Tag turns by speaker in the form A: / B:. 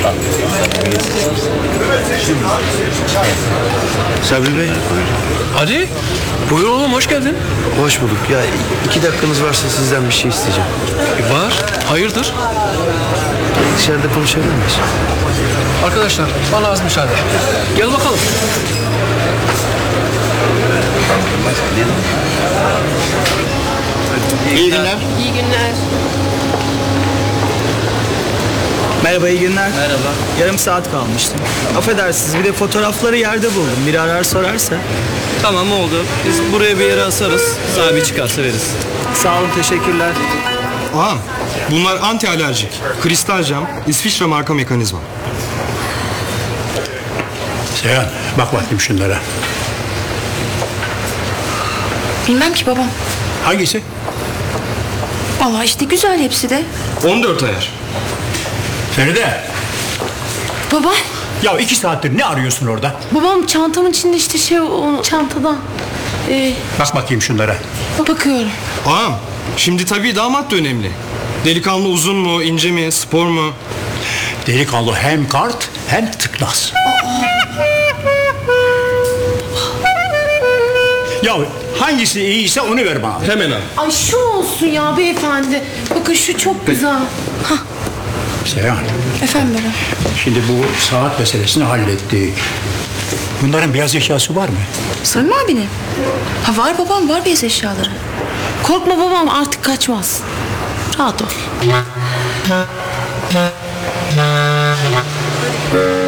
A: Sabri Bey,
B: Hadi. Buyur oğlum, hoş geldin.
A: hoş bulduk. Ya 2 dakikanız varsa sizden bir şey isteyeceğim.
B: Var. Hayırdır?
A: Dışarıda konuşabilir miyiz?
B: Arkadaşlar bana az müsaade. Gel bakalım.
A: İyi günler.
C: İyi günler.
D: Merhaba, iyi günler.
A: Merhaba.
D: Yarım saat kalmıştım. Affedersiniz, bir de fotoğrafları yerde buldum. Biri arar sorarsa.
E: Tamam oldu. Biz buraya bir yere asarız. Sahibi çıkarsa veririz.
D: Sağ olun, teşekkürler.
F: Ağam, bunlar anti alerjik. Kristal cam, İsviçre marka mekanizma.
G: Seyhan, bak bakayım şunlara.
C: Bilmem ki babam.
G: Hangisi?
C: Vallahi işte güzel hepsi de.
F: 14 ayar.
G: Feride.
C: Baba,
G: Ya 2 saattir ne arıyorsun orada?
C: babam çantamın içinde işte o çantadan.
G: Bak bakayım şunlara.
C: Bakıyorum.
F: Ağam, şimdi tabii damat da önemli. Delikanlı uzun mu, ince mi, spor mu?
G: Delikanlı hem kart hem tıknaz. Ya hangisi iyiyse onu ver bana.
F: Hemen ağam.
C: Ay şu olsun ya beyefendi. Bakın şu çok güzel. Hah,
G: Seyhan,
C: efendim baba.
G: şimdi bu saat meselesini hallettik. Bunların beyaz eşyası var mı?
C: Samim abinin. Ha var babam, var beyaz eşyaları. Korkma babam, artık kaçmaz. Rahat ol.